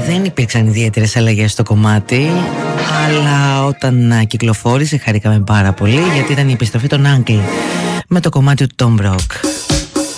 δεν υπήρξαν ιδιαίτερες αλλαγές στο κομμάτι, αλλά όταν κυκλοφόρησε χαρήκαμε πάρα πολύ, γιατί ήταν η επιστροφή των Uncle με το κομμάτι του Tom Brook.